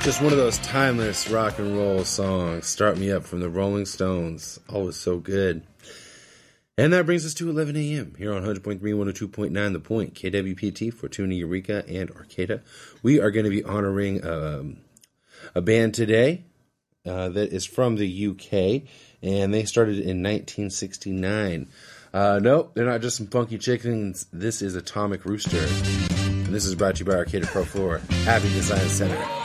Just one of those timeless rock and roll songs. Start Me Up from the Rolling Stones. Always so good. And that brings us to 11 a.m. here on 100.3, 102.9 The Point, KWPT, Fortuna, Eureka, and Arcata. We are going to be honoring a band today that is from the UK, and they started in 1969. Nope, they're not just some funky chickens. This is Atomic Rooster. And this is brought to you by Arcata Pro Floor. Happy Design Center.